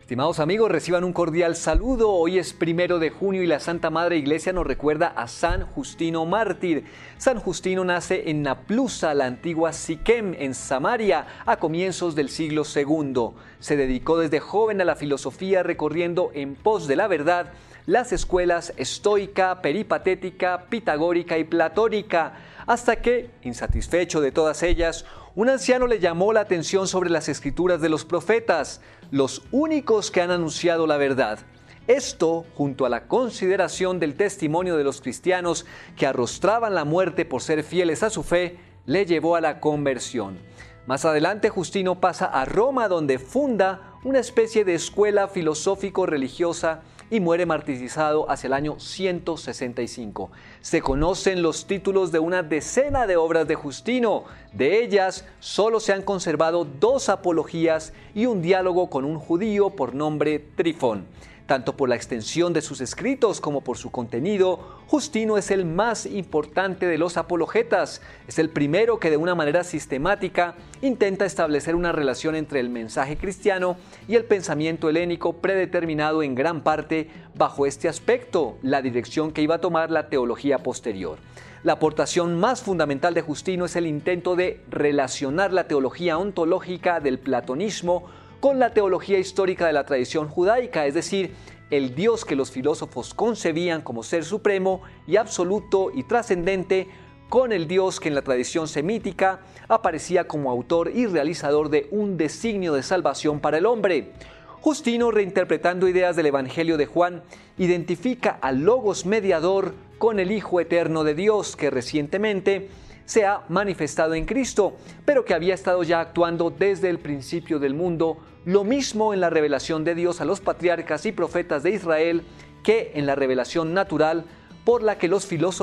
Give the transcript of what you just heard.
Estimados amigos, reciban un cordial saludo. Hoy es 1 de junio y la Santa Madre Iglesia nos recuerda a San Justino Mártir. San Justino nace en Naplusa, la antigua Siquem, en Samaria, a comienzos del siglo II. Se dedicó desde joven a la filosofía, recorriendo en pos de la verdad las escuelas estoica, peripatética, pitagórica y platónica, hasta que, insatisfecho de todas ellas, un anciano le llamó la atención sobre las escrituras de los profetas, los únicos que han anunciado la verdad. Esto, junto a la consideración del testimonio de los cristianos que arrostraban la muerte por ser fieles a su fe, le llevó a la conversión. Más adelante, Justino pasa a Roma, donde funda una especie de escuela filosófico-religiosa y muere martirizado hacia el año 165. Se conocen los títulos de una decena de obras de Justino. De ellas, solo se han conservado 2 apologías y un diálogo con un judío por nombre Trifón. Tanto por la extensión de sus escritos como por su contenido, Justino es el más importante de los apologetas. Es el primero que de una manera sistemática intenta establecer una relación entre el mensaje cristiano y el pensamiento helénico, predeterminado en gran parte bajo este aspecto, la dirección que iba a tomar la teología posterior. La aportación más fundamental de Justino es el intento de relacionar la teología ontológica del platonismo con la teología histórica de la tradición judaica, es decir, el Dios que los filósofos concebían como ser supremo y absoluto y trascendente, con el Dios que en la tradición semítica aparecía como autor y realizador de un designio de salvación para el hombre. Justino, reinterpretando ideas del Evangelio de Juan, identifica al Logos mediador con el Hijo eterno de Dios, que recientemente se ha manifestado en Cristo, pero que había estado ya actuando desde el principio del mundo, lo mismo en la revelación de Dios a los patriarcas y profetas de Israel que en la revelación natural por la que los filósofos